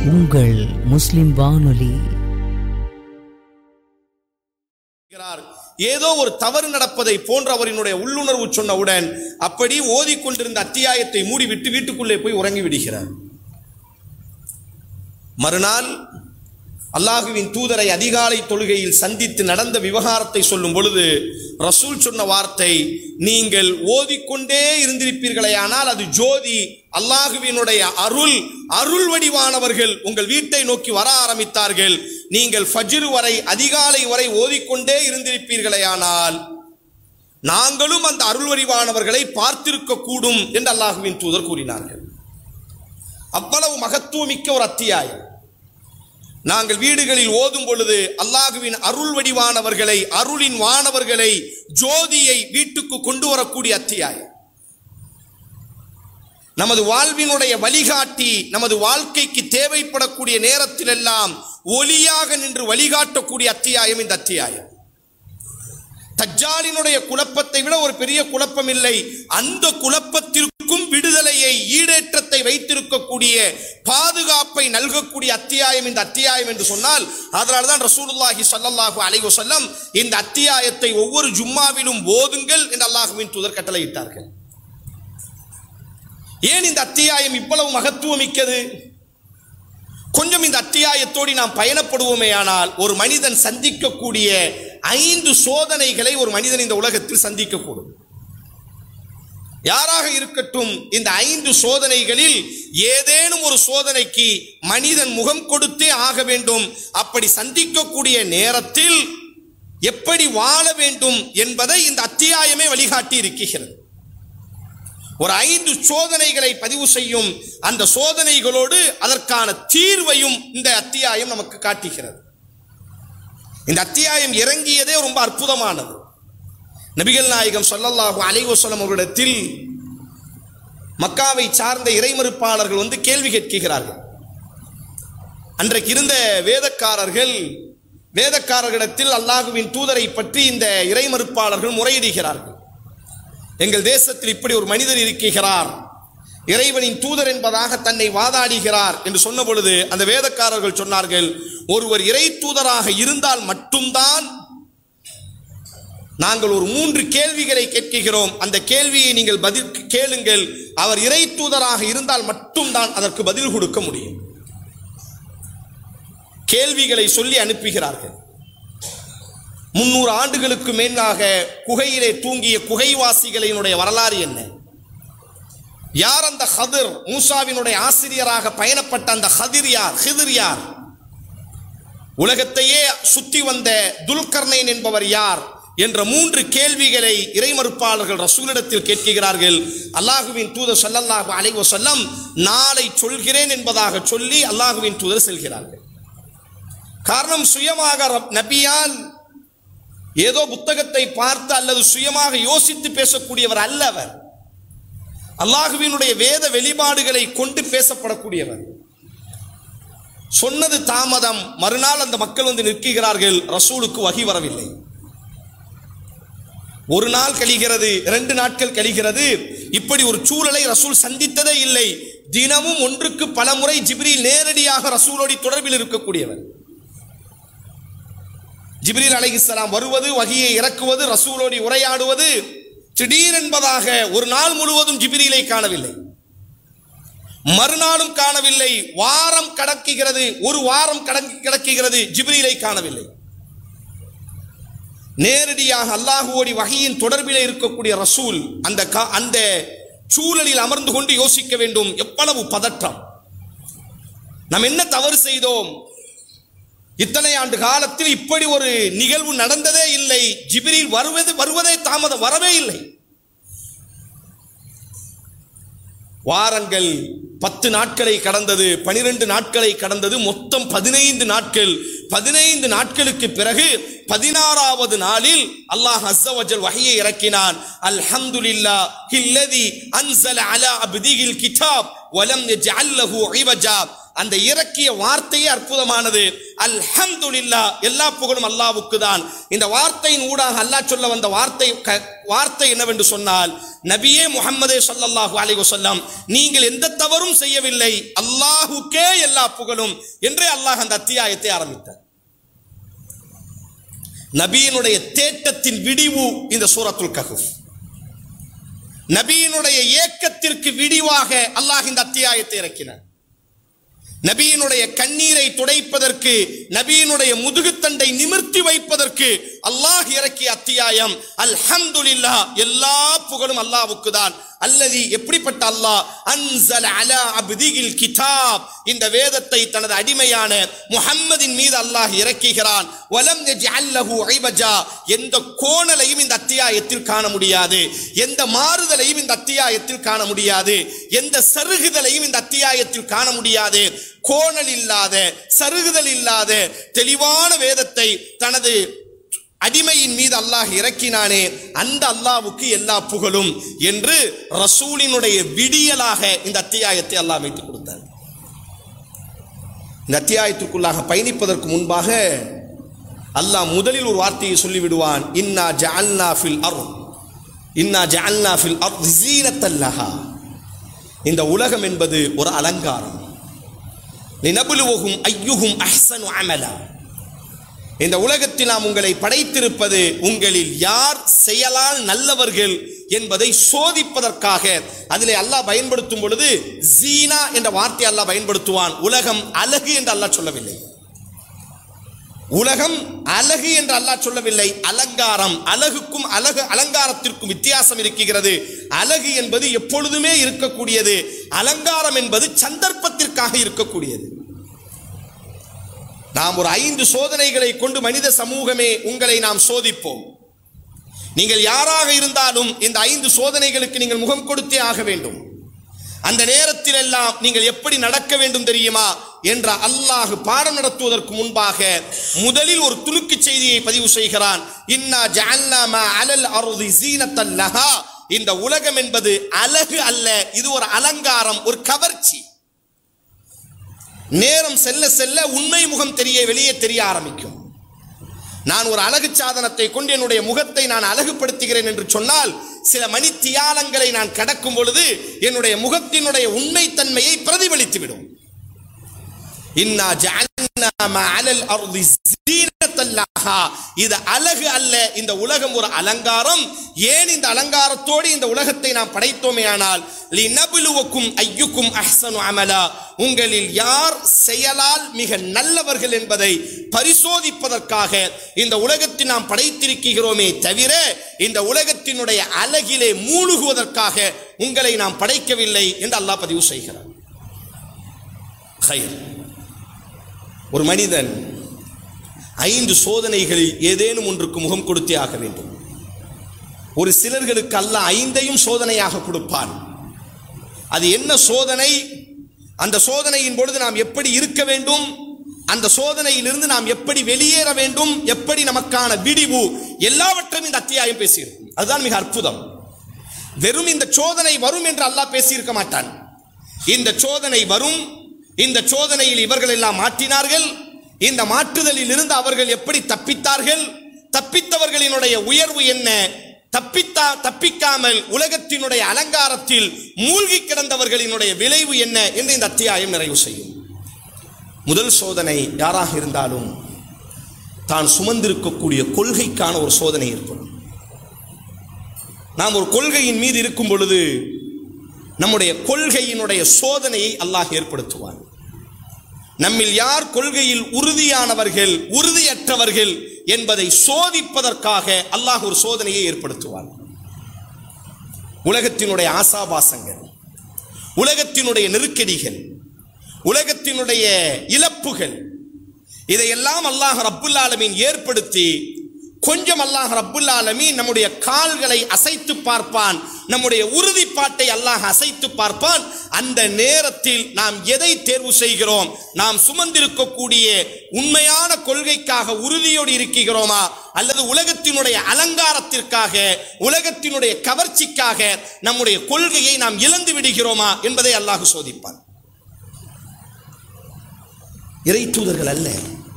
உங்கள் முஸ்லிம் வானொலி. ஏதோ ஒரு தவறு நடப்பதை போன்ற அவரினுடைய உள்ளுணர்வு சொன்னவுடன் அப்படி ஓதிக்கொண்டிருந்த அத்தியாயத்தை மூடிவிட்டு வீட்டுக்குள்ளே போய் உறங்கி விடுகிறார். மறுநாள் அல்லாஹுவின் தூதரை அதிகாலை தொழுகையில் சந்தித்து நடந்த விவகாரத்தை சொல்லும் பொழுது ரசூல் சொன்ன வார்த்தை, நீங்கள் ஓதிக்கொண்டே இருந்திருப்பீர்களே ஆனால் அது ஜோதி, அல்லாஹுவினுடைய அருள் வடிவானவர்கள் உங்கள் வீட்டை நோக்கி வர ஆரம்பித்தார்கள். நீங்கள் ஃபஜ்ர் வரை அதிகாலை வரை ஓதிக்கொண்டே இருந்திருப்பீர்களே ஆனால் நாங்களும் அந்த அருள் வடிவானவர்களை பார்த்திருக்க கூடும் என்று அல்லாஹுவின் தூதர் கூறினார்கள். அவ்வளவு மகத்துவமிக்க ஒரு அத்தியாயம். நாங்கள் வீடுகளில் ஓதும் பொழுது அல்லாஹுவின் அருள் வடிவானவர்களை, அருளின் வானவர்களை, ஜோதியை வீட்டுக்கு கொண்டு வரக்கூடிய அத்தியாயம். நமது வாழ்வினுடைய வழிகாட்டி, நமது வாழ்க்கைக்கு தேவைப்படக்கூடிய நேரத்தில் எல்லாம் ஒளியாக நின்று வழிகாட்டக்கூடிய அத்தியாயம் இந்த அத்தியாயம். தஜ்ஜாலினுடைய குழப்பத்தை விட ஒரு பெரிய குழப்பம் இல்லை. அந்த குழப்பத்திற்கும் விடுதலையை, ஈடேற்றத்தை வைத்திருக்கக்கூடிய, பாதுகாப்பை நல்கக்கூடிய அத்தியாயம் இந்த அத்தியாயம் என்று சொன்னால், அதனால்தான் ரசூலுல்லாஹி ஸல்லல்லாஹு அலைஹி வஸல்லம் இந்த அத்தியாயத்தை ஒவ்வொரு ஜும்மாவிலும் ஓதுங்கள் என்று அல்லாஹ்வின் தூதர் கட்டளையிட்டார்கள். ஏன் இந்த அத்தியாயம் இவ்வளவு மகத்துவமிக்கது? கொஞ்சம் இந்த அத்தியாயத்தோடு நாம் பயணப்படுவோமேயானால் ஒரு மனிதன் சந்திக்கக்கூடிய 5 சோதனைகளை ஒரு மனிதன் இந்த உலகத்தில் சந்திக்கக்கூடும். யாராக இருக்கட்டும், இந்த 5 சோதனைகளில் ஏதேனும் ஒரு சோதனைக்கு மனிதன் முகம் கொடுத்தே ஆக வேண்டும். அப்படி சந்திக்கக்கூடிய நேரத்தில் எப்படி வாழ வேண்டும் என்பதை இந்த அத்தியாயமே வழிகாட்டி இருக்கிறது. ஒரு 5 சோதனைகளை பதிவு செய்யும். அந்த சோதனைகளோடு அதற்கான தீர்வையும் இந்த அத்தியாயம் நமக்கு காட்டுகிறது. இந்த அத்தியாயம் இறங்கியதே ரொம்ப அற்புதமானது. நபிகள் நாயகம் ஸல்லல்லாஹு அலைஹி வஸல்லம் அவர்களிடத்தில் மக்காவை சார்ந்த இறைமறுப்பாளர்கள் வந்து கேள்வி கேட்கிறார்கள். அன்றைக்கு இருந்த வேதக்காரர்களிடத்தில் அல்லாஹுவின் தூதரை பற்றி இந்த இறைமறுப்பாளர்கள் முறையிடுகிறார்கள். எங்கள் தேசத்தில் இப்படி ஒரு மனிதர் இருக்கிறார், இறைவனின் தூதர் என்பதாக தன்னை வாதாடுகிறார் என்று சொன்ன பொழுது அந்த வேதக்காரர்கள் சொன்னார்கள், ஒருவர் இறை தூதராக இருந்தால் மட்டும்தான் நாங்கள் ஒரு 3 கேள்விகளை கேட்கிறோம். அந்த கேள்வியை நீங்கள் பதில் கேளுங்கள். அவர் இறை தூதராக இருந்தால் மட்டும்தான் அதற்கு பதில் கொடுக்க முடியும். கேள்விகளை சொல்லி அனுப்புகிறார்கள். 300 ஆண்டுகளுக்கு மேலாக குகையிலே தூங்கிய குகைவாசிகளினுடைய வரலாறு என்ன? யார் அந்த ஹதிர்? மூசாவினுடைய ஆசிரியராக பயணப்பட்ட அந்த ஹிதிர் யார்? உலகத்தையே சுத்தி வந்த துல்கர்னைன் என்பவர் யார் என்ற 3 கேள்விகளை இறைமறுப்பாளர்கள் ரசூலிடத்தில் கேட்கிறார்கள். அல்லாஹுவின் தூதர் ஸல்லல்லாஹு அலைஹி வஸல்லம் நாளை சொல்கிறேன் என்பதாக சொல்லி அல்லாஹுவின் தூதர் செல்கிறார்கள். காரணம், சுயமாக நபியால் ஏதோ புத்தகத்தை பார்த்து அல்லது சுயமாக யோசித்து பேசக்கூடியவர் அல்ல. அவர் அல்லாஹுவினுடைய வேத வெளிப்பாடுகளை கொண்டு பேசப்படக்கூடியவர். சொன்னது தாமதம். மறுநாள் அந்த மக்கள் வந்து நிற்கிறார்கள். ரசூலுக்கு வஹி வரவில்லை. 1 நாள் கழிகிறது, 2 நாட்கள் கழிகிறது. இப்படி ஒரு சூழலை ரசூல் சந்தித்ததே இல்லை. தினமும் ஒன்றுக்கு பல முறை ஜிப்ரீல் நேரடியாக ரசூலோடு தொடர்பில் இருக்கக்கூடியவர். ஜிப்ரீல் அலைஹிஸ்ஸலாம் வருவது, வஹியை இறக்குவது, ரசூலோடு உரையாடுவது. திடீரென்பதாக ஒரு நாள் முழுவதும் ஜிப்ரீலை காணவில்லை. மறுநாளும் காணவில்லை. வாரம் கடக்குகிறது, 1 வாரம் கடக்குகிறது, ஜிப்ரீலை காணவில்லை. நேரடியாக அல்லாஹுவோடு வஹியின் தொடர்பிலே இருக்கக்கூடிய ரசூல் அந்த சூழலில் அமர்ந்து கொண்டு யோசிக்க வேண்டும். எவ்வளவு பதற்றம்! நாம் என்ன தவறு செய்தோம்? இத்தனை ஆண்டு காலத்தில் இப்படி ஒரு நிகழ்வு நடந்ததே இல்லை. ஜிப்ரீல் வருவதே தாமதம், வரவே இல்லை. வாரங்கள் 10 நாட்களை கடந்தது, 12 நாட்களை கடந்தது, மொத்தம் 15 நாட்கள். 15 நாட்களுக்கு பிறகு 16வது நாளில் அல்லாஹ் அஸ்ஸ வஜல் வஹியை இறக்கினான். அல்ஹம்துலில்லாஹில்லதி அன்ஸல அலா அப்திஹில் கிதாப் வலம் யஜஅல் லஹு இவஜா. அந்த இறக்கிய வார்த்தையே அற்புதமானது. அல்ஹம்துலில்லாஹ், எல்லா புகழும் அல்லாஹ்வுக்கு தான். இந்த வார்த்தையின் ஊடாக அல்லாஹ் சொல்ல வந்த வார்த்தை என்னவென்று சொன்னால், நபியே முஹம்மதே ஸல்லல்லாஹு அலைஹி வஸல்லம், நீங்கள் எந்த தவறும் செய்யவில்லை, அல்லாஹ்வுக்கே எல்லா புகழும் என்று அல்லாஹ் அந்த அத்தியாயத்தை ஆரம்பித்தார். நபியினுடைய தேட்டத்தின் விடிவு இந்த சூரத்துல் கஹ்ஃப். நபியினுடைய ஏக்கத்திற்கு விடிவாக அல்லாஹ் இந்த அத்தியாயத்தை இறக்கினார். நபியினுடைய கண்ணீரை துடைப்பதற்கு, நபியினுடைய முதுகுத்தண்டை நிமிர்த்தி வைப்பதற்கு அல்லாஹ் இறக்கிய அத்தியாயம் அல்ஹம்துலில்லாஹ், எல்லா புகழும் அல்லாஹ்வுக்கு தான். அல்லதி, எப்படிப்பட்ட அல்லாஹ், அன்ஸல அலா அப்திகில் கிதாப், இந்த வேதத்தை தனது அடிமையான முஹம்மதின் மீது அல்லாஹ் இறக்குகிறான். வலம் யஜ்அல் லஹு இவஜா, எந்த கோணலையும் இந்த அத்தியாயத்தில் காண முடியாது, எந்த மாறுதலையும் இந்த அத்தியாயத்தில் காண முடியாது, எந்த சருகுதலையும் இந்த அத்தியாயத்தில் காண முடியாது. கோணல் இல்லாத, சருகுதல் இல்லாத தெளிவான வேதத்தை தனது அடிமையின் மீது அல்லாஹ் இறக்கினானே, அந்த அல்லாஹ்வுக்கு எல்லா புகழும் என்று ரசூலினுடைய விடியலாக இந்த அத்தியாயத்தை அல்லாஹ் அமைத்துக் கொடுத்தார். இந்த அத்தியாயத்திற்குள்ளாக பயணிப்பதற்கு முன்பாக அல்லாஹ் முதலில் ஒரு வார்த்தையை சொல்லிவிடுவான். இன்னா ஜஅல்னா ஃபில் அர்த் ஸீனத்தல் லஹா, இந்த உலகம் என்பது ஒரு அலங்காரம். லினப்லுவஹும் அய்யுஹும் அஹ்ஸனு அமலா, இந்த உலகத்தில் நாம் உங்களை படைத்திருப்பது உங்களில் யார் செயலால் நல்லவர்கள் என்பதை சோதிப்பதற்காக. அதிலே அல்லாஹ் பயன்படுத்தும் பொழுது ஜீனா என்ற வார்த்தை அல்லாஹ் பயன்படுத்துவான். உலகம் அழகு என்று அல்லாஹ் சொல்லவில்லை. உலகம் அழகு என்று அல்லாஹ் சொல்லவில்லை. அலங்காரம். அழகுக்கும் அலங்காரத்திற்கும் வித்தியாசம் இருக்கிறது. அழகு என்பது எப்பொழுதுமே இருக்கக்கூடியது, அலங்காரம் என்பது சந்தர்ப்பத்திற்காக இருக்கக்கூடியது. நாம் ஒரு 5 சோதனைகளை கொண்டு மனித சமூகமே உங்களை நாம் சோதிப்போம். நீங்கள் யாராக இருந்தாலும் இந்த 5 சோதனைகளுக்கு நீங்கள் முகம் கொடுத்தே ஆக வேண்டும். அந்த நேரத்தில் எல்லாம் நீங்கள் எப்படி நடக்க வேண்டும் தெரியுமா என்ற அல்லாஹ் பாடம் நடத்துவதற்கு முன்பாக முதலில் ஒரு துணுக்கு செய்தியை பதிவு செய்கிறான். இன்னா ஜஅல்னா மா அலல் அர்தி ஸீனத்தல் லஹா, இந்த உலகம் என்பது அழகு அல்ல, இது ஒரு அலங்காரம், ஒரு கவர்ச்சி. நேரம் செல்ல செல்ல உண்மை முகம் வெளியே தெரிய ஆரம்பிக்கும். நான் ஒரு அழகு சாதனத்தை கொண்டு என்னுடைய முகத்தை நான் அழகுபடுத்துகிறேன் என்று சொன்னால், சில மணித்தியாலங்களை நான் கடக்கும் பொழுது என்னுடைய முகத்தினுடைய உண்மைத்தன்மையை பிரதிபலித்துவிடும். இன்னா ஜஅல்னா மா அலல் அர்தி ஸீனத்தல் லஹா, இது அழகு அல்ல, இந்த உலகம் ஒரு அலங்காரம். ஏன் இந்த அலங்காரத்தோடு இந்த உலகத்தை நாம் படைத்தோமே ஆனால், லினப்லுவக்கும் அய்யுக்கும் அஹ்ஸனு அமலா, உங்களில் யார் செயலால் மிக நல்லவர்கள் என்பதை பரிசோதிப்பதற்காக இந்த உலகத்தை நாம் படைத்திருக்கிறோமே தவிர இந்த உலகத்தினுடைய அழகிலே மூழ்குவதற்காக உங்களை நாம் படைக்கவில்லை என்று அல்லாஹ் பதிவு செய்கிறார். ஒரு மனிதன் 5 சோதனைகளில் ஏதேனும் ஒன்றுக்கு முகம் கொடுத்தே ஆக வேண்டும். ஒரு சிலர்களுக்கு அல்லாஹ் 5ஐயும் சோதனையாக கொடுப்பான். அது என்ன சோதனை, அந்த சோதனையின் பொழுது நாம் எப்படி இருக்க வேண்டும், அந்த சோதனையிலிருந்து நாம் எப்படி வெளியேற வேண்டும், எப்படி நமக்கான விடிவு, எல்லாவற்றையும் இந்த அத்தியாயம் பேசியிருக்கும். அதுதான் மிக அற்புதம். வெறும் இந்த சோதனை வரும் என்று அல்லாஹ் பேசியிருக்க மாட்டான். இந்த சோதனை வரும், இந்த சோதனையில் இவர்கள் எல்லாம் மாற்றினார்கள், இந்த மாற்றுதலில் இருந்து அவர்கள் எப்படி தப்பித்தார்கள், தப்பித்தவர்களினுடைய உயர்வு என்ன, தப்பிக்காமல் உலகத்தினுடைய அலங்காரத்தில் மூழ்கி கிடந்தவர்களினுடைய விளைவு என்ன என்று இந்த அத்தியாயம் நிறைவு செய்யும். முதல் சோதனை யாராக இருந்தாலும் தான் சுமந்திருக்கக்கூடிய கொள்கைக்கான ஒரு சோதனை ஏற்படும். நாம் ஒரு கொள்கையின் மீது இருக்கும் பொழுது நம்முடைய கொள்கையினுடைய சோதனையை அல்லாஹ் ஏற்படுத்துவான். நம்மில் யார் கொள்கையில் உறுதியானவர்கள், உறுதியற்றவர்கள் என்பதை சோதிப்பதற்காக அல்லாஹ் ஒரு சோதனையை ஏற்படுத்துவான். உலகத்தினுடைய ஆசாபாசங்கள், உலகத்தினுடைய நெருக்கடிகள், உலகத்தினுடைய இழப்புகள், இதையெல்லாம் அல்லாஹ் ரப்புல் ஆலமீன் ஏற்படுத்தி கொஞ்சம் அல்லாஹ் ரப்புல் ஆலமீன் நம்முடைய கால்களை அசைத்து பார்ப்பான், நம்முடைய உறுதிப்பாட்டை அல்லாஹ் அசைத்து பார்ப்பான். அந்த நேரத்தில் நாம் எதை தேர்வு செய்கிறோம், நாம் சுமந்திருக்கக்கூடிய உண்மையான கொள்கைக்காக உறுதியோடு இருக்கிறோமா, அல்லது உலகத்தினுடைய அலங்காரத்திற்காக, உலகத்தினுடைய கவர்ச்சிக்காக நம்முடைய கொள்கையை நாம் இழந்து விடுகிறோமா என்பதை அல்லாஹ் சோதிப்பான். இறை தூதர்கள் அல்ல,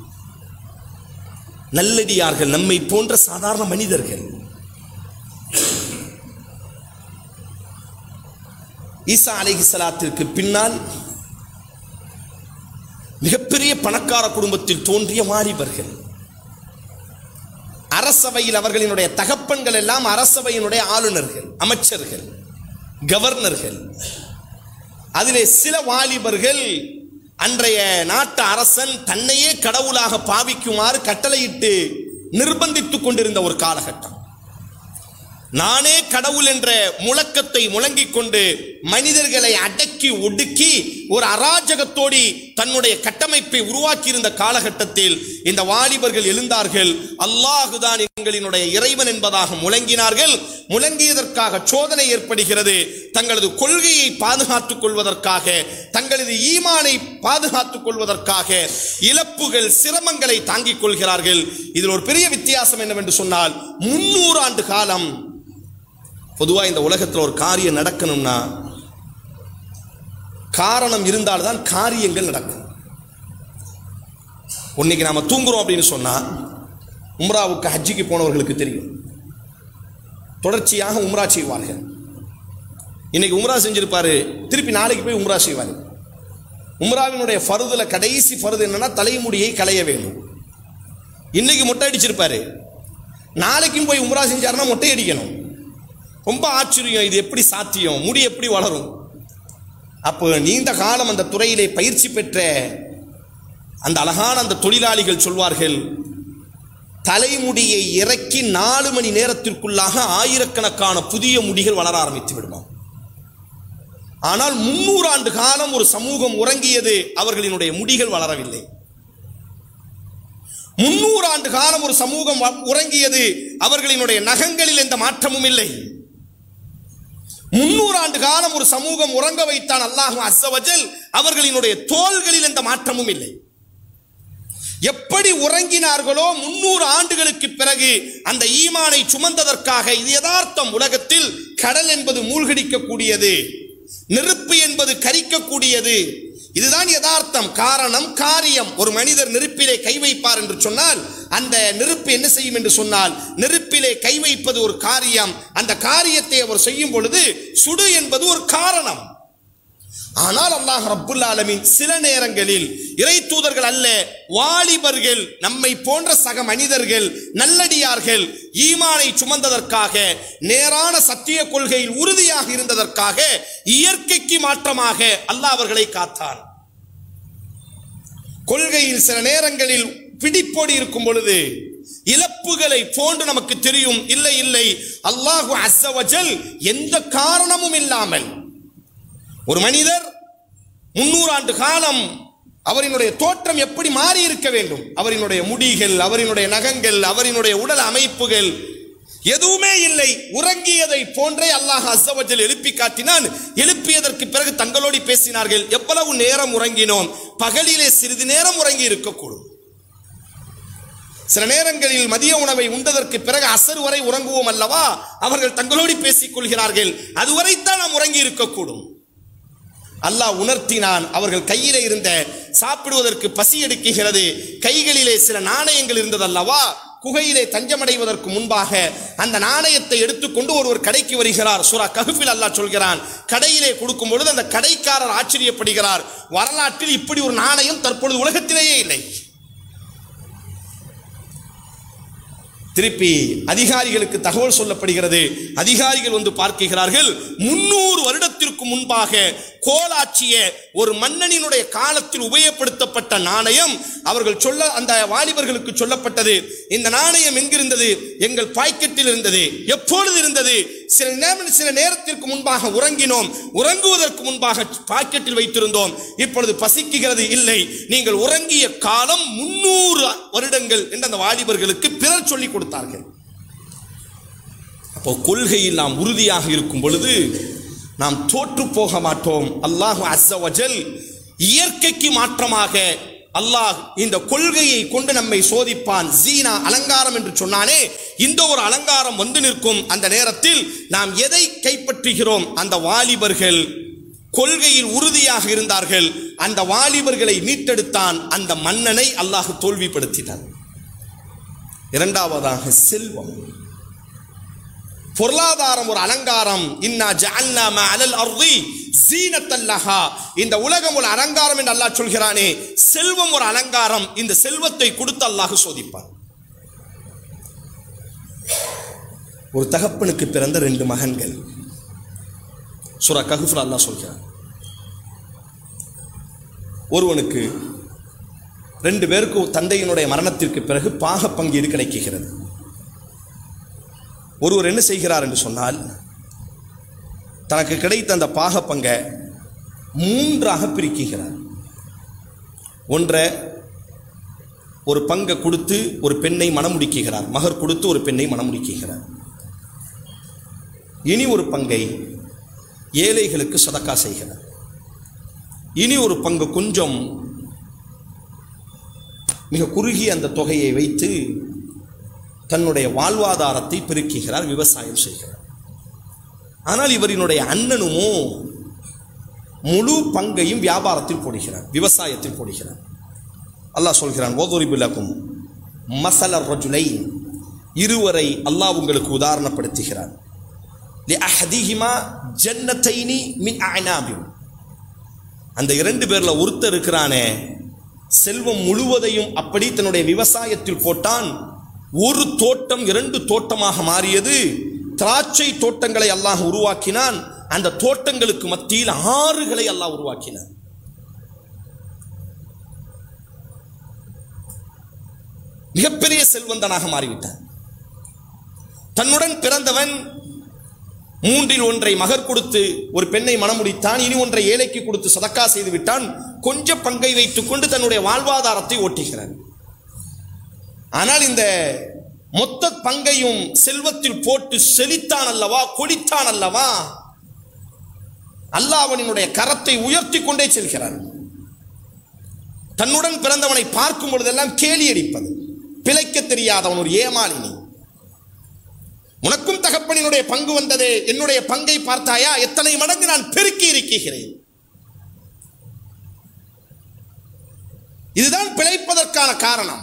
நல்லடியார்கள், நம்மை போன்ற சாதாரண மனிதர்கள். ஈசா அலைஹிஸ்ஸலாத்திற்கு பின்னால் மிகப்பெரிய பணக்கார குடும்பத்தில் தோன்றிய வாலிபர்கள். அரசவையில் அவர்களினுடைய தகப்பன்கள் எல்லாம் அரசவையினுடைய ஆளுநர்கள், அமைச்சர்கள், கவர்னர்கள். அதிலே சில வாலிபர்கள் அன்றைய நாட்டு அரசன் தன்னையே கடவுளாக பாவிக்குமாறு கட்டளையிட்டு நிர்பந்தித்துக் கொண்டிருந்த ஒரு காலகட்டம். நானே கடவுள் என்ற முழக்கத்தை முழங்கிக் கொண்டு மனிதர்களை அடக்கி ஒடுக்கி ஒரு அராஜகத்தோடி தன்னுடைய கட்டமைப்பை உருவாக்கி இருந்த காலகட்டத்தில் இந்த வாலிபர்கள் எழுந்தார்கள். அல்லாஹுதான் எங்களினுடைய இறைவன் என்பதாக முழங்கினார்கள். முழங்கியதற்காக சோதனை ஏற்படுகிறது. தங்களது கொள்கையை பாதுகாத்துக் கொள்வதற்காக, தங்களது ஈமானை பாதுகாத்துக் கொள்வதற்காக இழப்புகள், சிரமங்களை தாங்கிக் கொள்கிறார்கள். இதில் ஒரு பெரிய வித்தியாசம் என்னவென்று சொன்னால், 300 ஆண்டு காலம் பொதுவாக இந்த உலகத்தில் ஒரு காரியம் நடக்கணும்னா காரணம் இருந்தால்தான் காரியங்கள் நடக்கும். இன்னைக்கு நாம தூங்குறோம் அப்படின்னு சொன்னா, உம்ராவுக்கு ஹஜ்ஜிக்கு போனவர்களுக்கு தெரியும், தொடர்ச்சியாக உம்ரா செய்வார்கள். இன்னைக்கு உம்ரா செஞ்சிருப்பாரு, திருப்பி நாளைக்கு போய் உம்ரா செய்வாரு. உம்ராவினுடைய ஃபர்துல கடைசி ஃபர்து என்னன்னா தலைமுடியை களைய வேண்டும். இன்னைக்கு மொட்டை அடிச்சிருப்பாரு, நாளைக்கும் போய் உம்ரா செஞ்சாருன்னா மொட்டை அடிக்கணும். ரொம்ப ஆச்சரியம், இது எப்படி சாத்தியம், முடி எப்படி வளரும்? அப்போ நீண்ட காலம் அந்த துறையிலே பயிற்சி பெற்ற அந்த அழகான அந்த தொழிலாளிகள் சொல்வார்கள், தலைமுடியை இறக்கி 4 மணி நேரத்திற்குள்ளாக ஆயிரக்கணக்கான புதிய முடிகள் வளர ஆரம்பித்து விடுமா. ஆனால் 300 ஆண்டு காலம் ஒரு சமூகம் உறங்கியது, அவர்களினுடைய முடிகள் வளரவில்லை. 300 ஆண்டு காலம் ஒரு சமூகம் உறங்கியது, அவர்களினுடைய நகங்களில் எந்த மாற்றமும் இல்லை. 300 ஆண்டு காலம் ஒரு சமூகம் உறங்க வைத்தான் அல்லாஹ் அஸ்ஸ வஜல், அவர்களினுடைய தோள்களில் எந்த மாற்றமும் இல்லை. எப்படி உறங்கினார்களோ 300 ஆண்டுகளுக்கு பிறகு அந்த ஈமானை சுமந்ததற்காக, இது யதார்த்தம். உலகத்தில் கடல் என்பது மூழ்கடிக்கக்கூடியது, நெருப்பு என்பது கரிக்கக்கூடியது, இதுதான் யதார்த்தம். காரணம், காரியம். ஒரு மனிதர் நெருப்பிலே கை வைப்பார் என்று சொன்னால் அந்த நெருப்பு என்ன செய்யும் என்று சொன்னால், நெருப்பிலே கை வைப்பது ஒரு காரியம். அந்த காரியத்தை அவர் செய்யும் பொழுது சுடு என்பது ஒரு காரணம். ஆனால் அல்லாஹ் ரப்புல் ஆலமீன் சில நேரங்களில் இறை தூதர்கள் அல்ல, வாலிபர்கள், நம்மை போன்ற சக மனிதர்கள், நல்லடியார்கள் ஈமானை சுமந்ததற்காக, நேரான சத்திய கொள்கையில் உறுதியாக இருந்ததற்காக இயற்கைக்கு மாற்றமாக அல்லாஹ் அவர்களை காத்தான். கொள்கையில் சில நேரங்களில் பிடிப்போடி இருக்கும் பொழுது இழப்புகளை போன்று நமக்கு தெரியும். இல்லை இல்லை, அல்லாஹு அஸ்ஸ வஜல் எந்த காரணமும் இல்லாமல் ஒரு மனிதர் 300 ஆண்டு காலம் அவரினுடைய தோற்றம் எப்படி மாறி இருக்க வேண்டும், அவரினுடைய முடிகள், அவரினுடைய நகங்கள், அவரினுடைய உடல் அமைப்புகள் எதுவுமே இல்லை. உறங்கியதை போன்றே அல்லாஹ் அஸ்ஸ வஜல் எழுப்பி காட்டினான். எழுப்பியதற்கு பிறகு தங்களோடு பேசினார்கள், எவ்வளவு நேரம் உறங்கினோம்? பகலிலே சிறிது நேரம் உறங்கி இருக்கக்கூடும். சில நேரங்களில் மதிய உணவை உண்டதற்கு பிறகு அசர் வரை உறங்குவோம் அல்லவா? அவர்கள் தங்களோடு பேசிக் கொள்கிறார்கள், அதுவரைத்தான் நாம் உறங்கி இருக்கக்கூடும். அல்லாஹ் உணர்த்தினான். அவர்கள் கையிலே இருந்த, சாப்பிடுவதற்கு பசி எடுக்குகிறது, கைகளிலே சில நாணயங்கள் இருந்தது அல்லவா? குகையிலே தஞ்சமடைவதற்கு முன்பாக அந்த நாணயத்தை எடுத்துக்கொண்டு ஒருவர் கடைக்கு வருகிறார். சூரா கஹ்ஃபில் அல்லாஹ் சொல்கிறான், கடையிலே கொடுக்கும் பொழுது அந்த கடைக்காரர் ஆச்சரியப்படுகிறார், வரலாற்றில் இப்படி ஒரு நாணயம் தற்பொழுது உலகத்திலேயே இல்லை. திருப்பி அதிகாரிகளுக்கு தகவல் சொல்லப்படுகிறது. அதிகாரிகள் வந்து பார்க்கிறார்கள், 300 வருடத்திற்கு முன்பாக கோலாட்சிய ஒரு மன்னனினுடைய காலத்தில் உபயோகப்படுத்தப்பட்ட நாணயம். அவர்கள் சொல்ல, அந்த வாலிபர்களுக்கு சொல்லப்பட்டது, இந்த நாணயம் எங்கிருந்தது? எங்கள் பாக்கெட்டில் இருந்தது. எப்பொழுது இருந்தது? சில நேரத்திற்கு முன்பாக உறங்கினோம், உறங்குவதற்கு முன்பாக பாக்கெட்டில் வைத்திருந்தோம், இப்பொழுது பசிக்குகிறது. இல்லை, நீங்கள் உறங்கிய காலம் 300 வருடங்கள் என்று அந்த வாலிபர்களுக்கு பிறர் சொல்லிக் கொடுத்தார்கள். அப்போ கொள்கையில் நாம் உறுதியாக இருக்கும் பொழுது நாம் தோற்று போக மாட்டோம். அல்லாஹ் அஸ்ஸ வஜல் இயற்கைக்கு மாற்றமாக அல்லாஹ் இந்த கொள்கையை கொண்டு நம்மை சோதிப்பான். ஜீனா, அலங்காரம் என்று சொன்னானே, இந்த ஒரு அலங்காரம் வந்து நிற்கும். அந்த நேரத்தில் நாம் எதை கைப்பற்றுகிறோம்? அந்த வாலிபர்கள் கொள்கையில் உறுதியாக இருந்தார்கள். அந்த வாலிபர்களை மீட்டெடுத்தான். அந்த மன்னனை அல்லாஹ் தோல்விப்படுத்தினான். இரண்டாவதாக செல்வம், பொருளாதாரம் ஒரு அலங்காரம். இன்னா ஜஅல்னா மா அலல் அர்தி ஸீனத்தல் லஹா. இந்த உலகம் ஒரு அலங்காரம் என்று அல்லாஹ் சொல்கிறானே, செல்வம் ஒரு அலங்காரம். இந்த செல்வத்தை கொடுத்து அல்லாஹ் சோதிப்பான். ஒரு தகப்பனுக்கு பிறந்த 2 மகன்கள். சூரா கஹ்ஃப்ல அல்லாஹ் சொல்கிறான், ஒருவனுக்கு 2 பேருக்கு தந்தையினுடைய மரணத்திற்கு பிறகு பாக பங்கீடு கிடைக்கிறது. ஒருவர் என்ன செய்கிறார் என்று சொன்னால், தனக்கு கிடைத்த அந்த பாக பங்கை 3ஆக பிரிக்கிறார். ஒன்றை ஒரு பங்கை கொடுத்து ஒரு பெண்ணை மணமுடிக்கிறார், மகர் கொடுத்து ஒரு பெண்ணை மணமுடிக்கிறார். இனி ஒரு பங்கை ஏழைகளுக்கு சதக்கா செய்கிறார். இனி ஒரு பங்கு கொஞ்சம் மிக குறுகிய அந்த தொகையை வைத்து தன்னுடைய வாழ்வாதாரத்தை பெருக்குகிறார், விவசாயம் செய்கிறார். ஆனால் இவரினுடைய அண்ணனுமோ முழு பங்கையும் வியாபாரத்தில் போடுகிறார், விவசாயத்தில் போடுகிறார். அல்லாஹ் சொல்கிறான், வதுரிபு லகும் மஸல ரஜுலைன், இருவரை அல்லாஹ் உங்களுக்கு உதாரணப்படுத்துகிறார். லிஅஹதிஹிமா ஜன்னத்தைனி மின் அஅனாபின், அந்த 2 பேர்ல ஒருத்தர் இருக்கிறானே, செல்வம் முழுவதையும் அப்படி தன்னுடைய விவசாயத்தில் போட்டான். ஒரு தோட்டம் 2 தோட்டமாக மாறியது. திராட்சை தோட்டங்களை அல்லாஹ் உருவாக்கினான். அந்த தோட்டங்களுக்கு மத்தியில் ஆறுகளை அல்லாஹ் உருவாக்கினான். மிகப்பெரிய செல்வந்தனாக மாறிவிட்டான். தன்னுடன் பிறந்தவன் 3இல் 1 மகர் கொடுத்து ஒரு பெண்ணை மணமுடித்தான். இனி 1 ஏழைக்கு கொடுத்து சதக்கா செய்து விட்டான். கொஞ்ச பங்கை வைத்துக் கொண்டு தன்னுடைய வாழ்வாதாரத்தை ஓட்டுகிறான். ஆனால் இந்த மொத்த பங்கையும் செல்வத்தில் போட்டு செழித்தான் அல்லவா, கொடித்தான் அல்லவா, அல்லாஹ் அவனுடைய கரத்தை உயர்த்தி கொண்டே செல்கிறான். தன்னுடன் பிறந்தவனை பார்க்கும் பொழுதெல்லாம் கேலி அடிப்பது, பிழைக்க தெரியாதவன், ஒரு ஏமாளினி. உனக்கும் தகப்பனினுடைய பங்கு வந்ததே, என்னுடைய பங்கை பார்த்தாயா, எத்தனை மடங்கு நான் பெருக்கி இருக்கிறேன். இதுதான் பிழைப்பதற்கான காரணம்.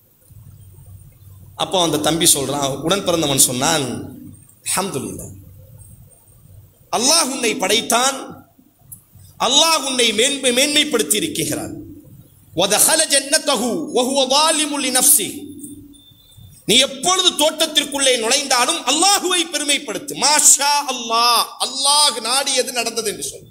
அப்போ அந்த தம்பி சொல்றான், உடன் பிறந்தவன் சொன்னான், அல்ஹம்துலில்லாஹ், அல்லாஹ் உன்னை படைத்தான், அல்லாஹ் உன்னை மேன்மைப்படுத்தி இருக்கிறான். வதஹல ஜன்னதஹு வஹுவ ஸாலிமுல் லினஃப்ஸிஹி, நீ எப்பொழுது தோட்டத்திற்குள்ளே நுழைந்தாலும் அல்லாஹுவை பெருமைப்படுத்து. மாஷா அல்லாஹ், அல்லாஹ் நாடியது நடந்தது என்று சொல்.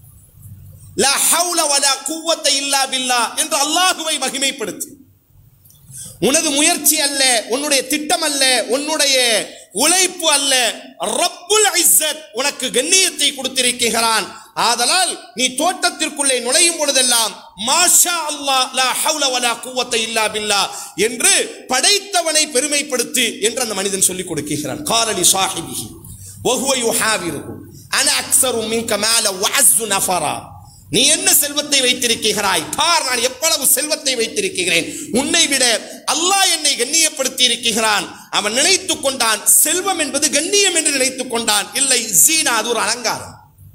லா ஹவுல வலா குவத்த இல்லா பில்லாஹ் என்று அல்லாஹுவை மகிமைப்படுத்து. உனது முயற்சி அல்ல, உன்னுடைய திட்டம் அல்ல, உன்னுடைய உழைப்பு அல்ல, ரப்புல் இஸ்ஸத் உனக்கு கண்ணியத்தை கொடுத்திருக்கிறான். ஆதலால் நீ தோட்டத்திற்குள்ளே நுழையும் பொழுதெல்லாம் மாஷா அல்லாஹ் லா ஹவுல வலா குவத்த இல்லா பில்லாஹ் என்று படைத்தவனை பெருமைப்படுத்து என்று அந்த மனிதன் சொல்லிக் கொடுக்கிறான். காலலி சாஹிபிஹி வஹுவ யுஹாவிருஹு அன அக்ஸரு மின்க மால வஅஸ்ஸு நஃபரா, நீ என்ன செல்வத்தை வைத்திருக்கிறாய் பார், நான் எவ்வளவு செல்வத்தை வைத்திருக்கிறேன், உன்னை விட அல்லாஹ் என்னை கண்ணியப்படுத்தி இருக்கிறான். அவன் நினைத்துக் கொண்டான் செல்வம் என்பது கண்ணியம் என்று நினைத்துக் கொண்டான். இல்லை, ஜீனா, அது ஒரு அலங்காரம்.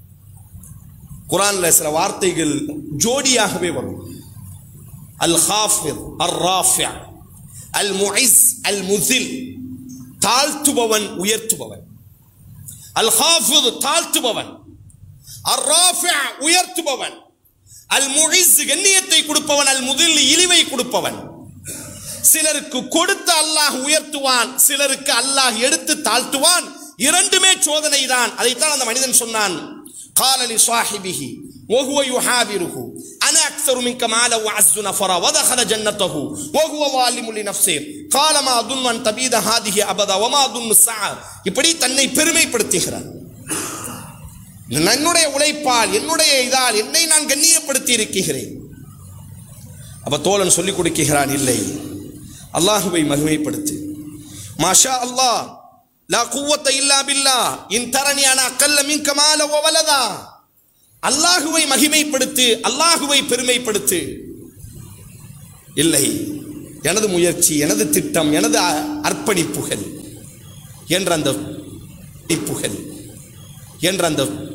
குர்ஆன்ல சில வார்த்தைகள் ஜோடியாகவே வரும். அல் ஹாஃபித், அர் ராஃபி, அல் முஇஸ், அல் முஸில், தாழ்த்துபவன் உயர்த்துபவன். அல் ஹாஃபித் தாழ்த்துபவன், அர் ராஃபி உயர்த்துபவன், அல் முஇஸ் கண்ணியத்தை கொடுப்பவன், அல் முஸில் இழிவை கொடுப்பவன். சிலருக்கு கொடுத்து அல்லாஹ் உயர்த்துவான், சிலருக்கு அல்லாஹ் எடுத்து தாழ்த்துவான். இரண்டுமே சோதனை தான். அதைத்தான் அந்த மனிதன் சொன்னான். قال لصاحبه وهو يحاوره انا اكثر منك مالا واعز نفرا ودخل جنته وهو ظالم لنفسه قال ما اظن ان تبيد هذه ابدا وما اظن الساعه. இப்படி தன்னை பெருமைப்படுத்துகிறான். என்னுடைய உழைப்பால், என்னுடைய இதால் என்னை நான் கண்ணியப்படுத்தி இருக்கிறேன். அப்ப தோழன் சொல்லிக் கொடுக்கிறான், இல்லை, அல்லாஹுவை மகிமைப்படுத்து. மாஷா அல்லாஹ் லா குவத்த இல்லா பில்லாஹ் இன் தரனி அனா அக்கல்ல மின்க மால வ வலதா. அல்லாஹுவை மகிமைப்படுத்து, அல்லாஹுவை பெருமைப்படுத்து. இல்லை, எனது முயற்சி, எனது திட்டம், எனது அர்ப்பணிப்புகள் என்ற அந்த